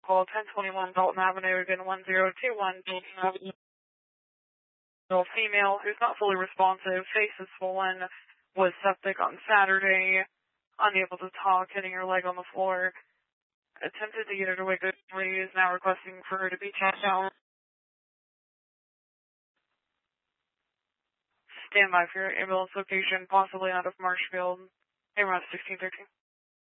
call 1021 Dalton Avenue, again 1021 Dalton Avenue. Female who's not fully responsive, face is swollen, was septic on Saturday, unable to talk, hitting her leg on the floor. Attempted to get her to wake up, is now requesting for her to be checked out. Stand by for your ambulance location, possibly out of Marshfield. AMRAD 1613.